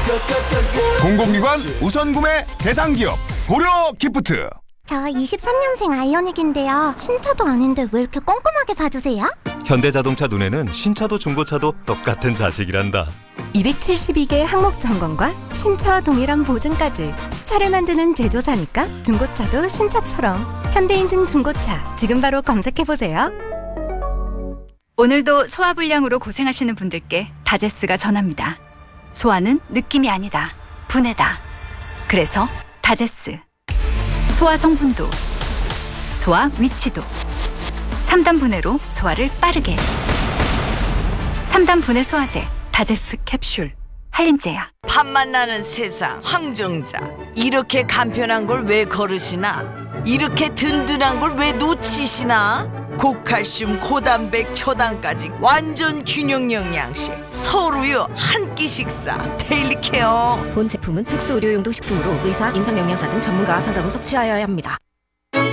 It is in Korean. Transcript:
공공기관 우선구매 대상기업 고려 기프트. 저 23년생 아이오닉인데요. 신차도 아닌데 왜 이렇게 꼼꼼하게 봐주세요? 현대자동차 눈에는 신차도 중고차도 똑같은 자식이란다. 272개 항목 점검과 신차와 동일한 보증까지. 차를 만드는 제조사니까 중고차도 신차처럼. 현대인증 중고차 지금 바로 검색해보세요. 오늘도 소화불량으로 고생하시는 분들께 다제스가 전합니다. 소화는 느낌이 아니다. 분해다. 그래서 다제스. 소화 성분도, 소화 위치도, 3단 분해로 소화를 빠르게. 3단 분해 소화제 다제스 캡슐. 한림제야. 밥만 나는 세상 황정자. 이렇게 간편한 걸 왜 거르시나? 이렇게 든든한 걸 왜 놓치시나? 고칼슘, 고단백, 초당까지 완전 균형 영양식. 서로요 한 끼 식사. 데일리 케어. 본 제품은 특수 의료용도 식품으로 의사, 임상영양사 등 전문가와 상담 후 섭취하여야 합니다.